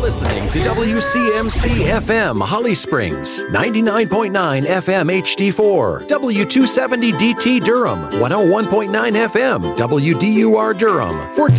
listening to WCMC FM Holly Springs, 99.9 FM HD4, W270 DT Durham, 101.9 FM WDUR Durham, 14